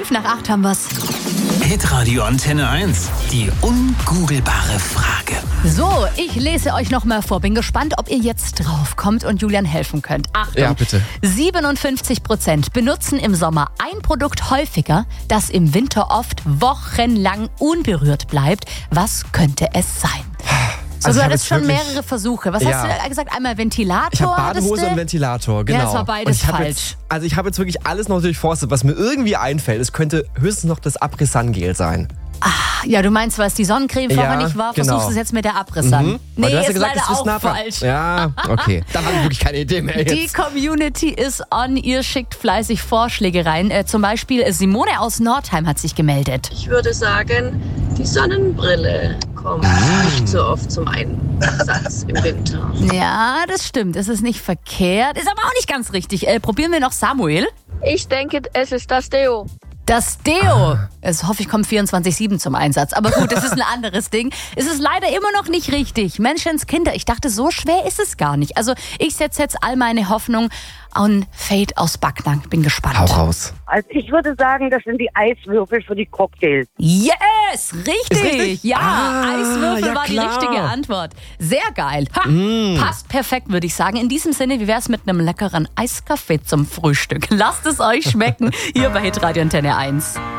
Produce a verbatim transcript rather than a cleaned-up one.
Fünf nach acht haben wir's. Hitradio Antenne eins. Die ungoogelbare Frage. So, ich lese euch noch mal vor. Bin gespannt, ob ihr jetzt drauf kommt und Julian helfen könnt. Achtung. Ja, bitte. siebenundfünfzig Prozent benutzen im Sommer ein Produkt häufiger, das im Winter oft wochenlang unberührt bleibt. Was könnte es sein? So, Also du ich hab hattest jetzt schon wirklich- mehrere Versuche. Was Ja. hast du gesagt? Einmal Ventilator. Ich habe hattest Badehose du? und Ventilator, genau. Ja, das war beides und ich hab falsch. Jetzt, also ich habe jetzt wirklich alles noch durchforstet, was mir irgendwie einfällt. Es könnte höchstens noch das Abriss-Sun-Gel sein. Ja, du meinst, was die Sonnencreme vorher Ja, nicht war, genau. versuchst du es jetzt mit der Abriss an. Mhm. Nee, Aber du hast ja ist gesagt, leider es ist auch nah dran. falsch. Ja, okay. Dann habe ich wirklich keine Idee mehr Die jetzt. Community ist on, ihr schickt fleißig Vorschläge rein. Äh, zum Beispiel Simone aus Nordheim hat sich gemeldet. Ich würde sagen, die Sonnenbrille kommt nicht so oft zum Einsatz im Winter. Ja, das stimmt, es ist nicht verkehrt, ist aber auch nicht ganz richtig. Äh, probieren wir noch Samuel. Ich denke, es ist das Deo. Das Deo. Es hoffe ich, kommt vierundzwanzig sieben zum Einsatz. Aber gut, das ist ein anderes Ding. Es ist leider immer noch nicht richtig. Menschenskinder, ich dachte, so schwer ist es gar nicht. Also ich setze jetzt all meine Hoffnung an Fade aus Backnang. Bin gespannt. Hau raus. Also ich würde sagen, das sind die Eiswürfel für die Cocktails. Yes, richtig. Ist richtig? Ja, Ah, Eiswürfel ja, war klar. die richtige Antwort. Sehr geil. Ha, passt perfekt, würde ich sagen. In diesem Sinne, wie wär's mit einem leckeren Eiskaffee zum Frühstück? Lasst es euch schmecken hier bei Hitradio Antenne eins.